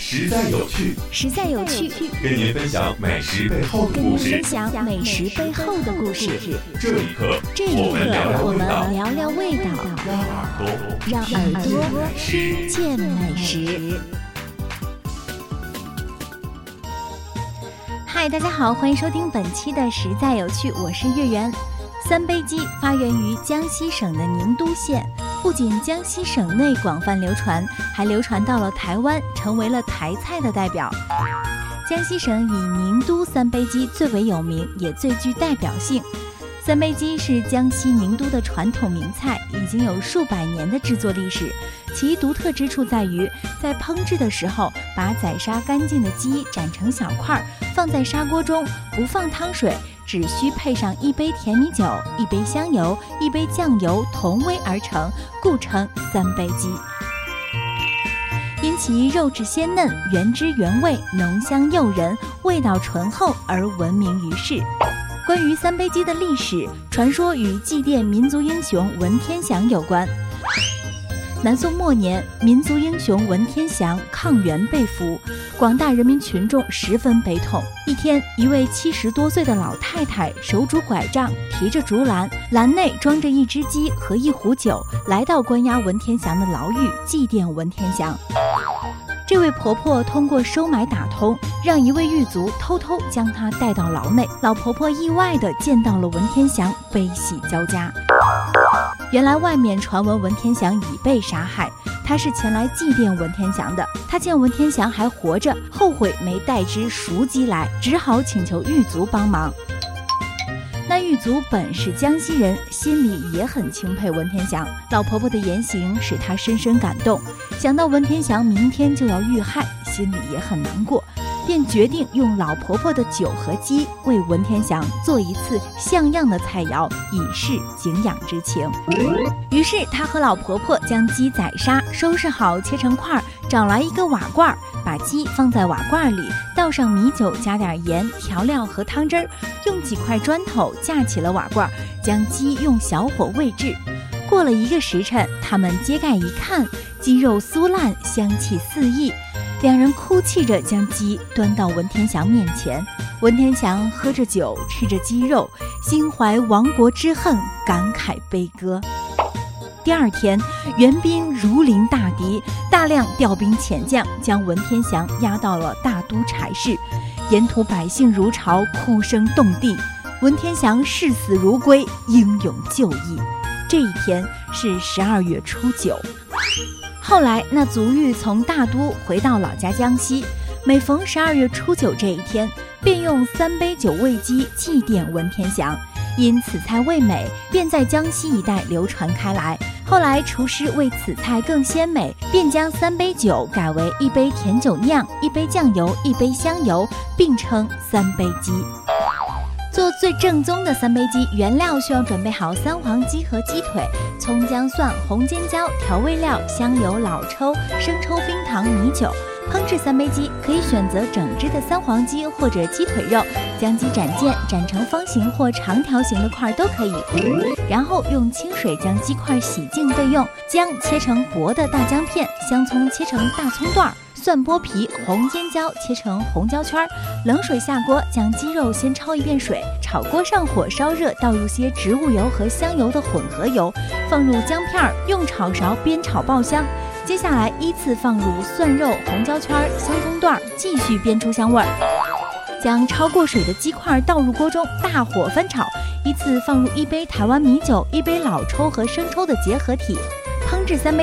实在有趣， 实在有趣， 跟您分享美食背后的故事。这一刻，我们聊聊味道，让耳朵听见美食。嗨，大家好，欢迎收听本期的实在有趣，我是月圆。三杯鸡发源于江西省的宁都县，不仅江西省内广泛流传，还流传到了台湾，成为了台菜的代表。江西省以宁都三杯鸡最为有名，也最具代表性。三杯鸡是江西宁都的传统名菜，已经有数百年的制作历史。其独特之处在于，在烹制的时候，把宰杀干净的鸡斩成小块，放在砂锅中，不放汤水，只需配上一杯甜米酒、一杯香油、一杯酱油，同煨而成，故称三杯鸡。因其肉质鲜嫩、原汁原味、浓香诱人、味道醇厚而闻名于世。关于三杯鸡的历史，传说与祭奠民族英雄文天祥有关。南宋末年，民族英雄文天祥抗元被俘，广大人民群众十分悲痛。一天，一位70多岁的老太太手拄拐杖，提着竹篮，篮内装着一只鸡和一壶酒，来到关押文天祥的牢狱，祭奠文天祥。这位婆婆通过收买打通，让一位狱卒偷偷将她带到牢内。老婆婆意外地见到了文天祥，悲喜交加。原来外面传闻文天祥已被杀害，她是前来祭奠文天祥的。她见文天祥还活着，后悔没带只熟鸡来，只好请求狱卒帮忙。那狱卒本是江西人，心里也很钦佩文天祥。老婆婆的言行使他深深感动，想到文天祥明天就要遇害，心里也很难过，便决定用老婆婆的酒和鸡为文天祥做一次像样的菜肴，以示敬仰之情。于是他和老婆婆将鸡宰杀，收拾好切成块，找来一个瓦罐，把鸡放在瓦罐里，倒上米酒，加点盐、调料和汤汁儿，用几块砖头架起了瓦罐，将鸡用小火煨制。过了1个时辰，他们揭盖一看，鸡肉酥烂，香气四溢。两人哭泣着将鸡端到文天祥面前。文天祥喝着酒，吃着鸡肉，心怀亡国之恨，感慨悲歌。第二天，援兵如临大敌，大量调兵遣将，将文天祥押到了大都柴市。沿途百姓如潮，哭声动地。文天祥视死如归，英勇就义。这一天是12月初9。后来那卒狱从大都回到老家江西，每逢12月初9这一天，便用三杯酒煨鸡祭奠文天祥。因此菜味美，便在江西一带流传开来。后来厨师为此菜更鲜美，便将三杯酒改为一杯甜酒酿、一杯酱油、一杯香油，并称三杯鸡。做最正宗的三杯鸡，原料需要准备好三黄鸡和鸡腿、葱姜蒜、红尖椒、调味料、香油、老抽、生抽、冰糖、米酒。烹制三杯鸡可以选择整只的三黄鸡或者鸡腿肉，将鸡斩件，斩成方形或长条形的块都可以，然后用清水将鸡块洗净备用。姜切成薄的大姜片，香葱切成大葱段，蒜剥皮，红尖椒切成红椒圈。冷水下锅，将鸡肉先焯一遍水，炒锅上火烧热，倒入些植物油和香油的混合油，放入姜片，用炒勺煸炒爆香。接下来依次放入蒜肉、红椒圈、香葱段，继续煸出香味儿。将焯过水的鸡块倒入锅中，大火翻炒，依次放入一杯台湾米酒、一杯老抽和生抽的结合体。烹制三杯